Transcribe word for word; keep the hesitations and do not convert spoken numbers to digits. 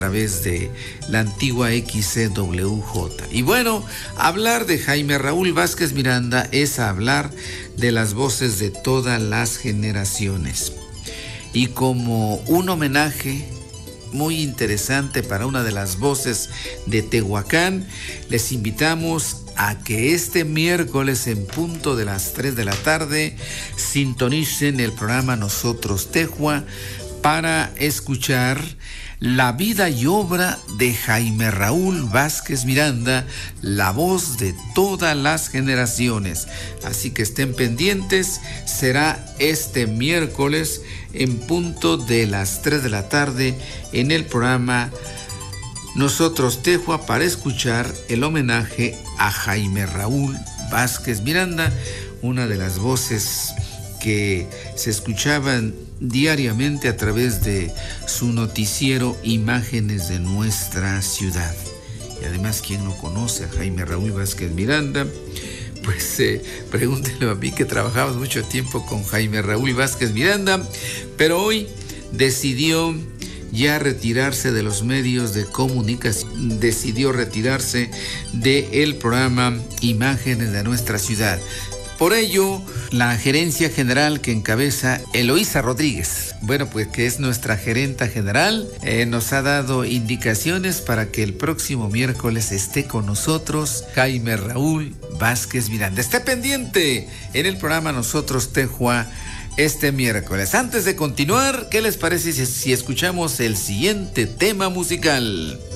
a través de la antigua X C W J. Y bueno, hablar de Jaime Raúl Vázquez Miranda es hablar de las voces de todas las generaciones. Y como un homenaje muy interesante para una de las voces de Tehuacán, les invitamos a que este miércoles en punto de las tres de la tarde sintonicen el programa Nosotros Tehua para escuchar la vida y obra de Jaime Raúl Vázquez Miranda, la voz de todas las generaciones. Así que estén pendientes, será este miércoles en punto de las tres de la tarde en el programa Nosotros Tehua para escuchar el homenaje a Jaime Raúl Vázquez Miranda, una de las voces que se escuchaban diariamente a través de su noticiero Imágenes de Nuestra Ciudad. Y además, ¿quién no conoce a Jaime Raúl Vázquez Miranda? Pues eh, pregúntenle a mí, que trabajaba mucho tiempo con Jaime Raúl Vázquez Miranda, pero hoy decidió ya retirarse de los medios de comunicación, decidió retirarse del programa Imágenes de Nuestra Ciudad. Por ello, la gerencia general que encabeza Eloísa Rodríguez, bueno, pues que es nuestra gerenta general, eh, nos ha dado indicaciones para que el próximo miércoles esté con nosotros Jaime Raúl Vázquez Miranda. Esté pendiente en el programa Nosotros Tehua este miércoles. Antes de continuar, ¿qué les parece si, si escuchamos el siguiente tema musical?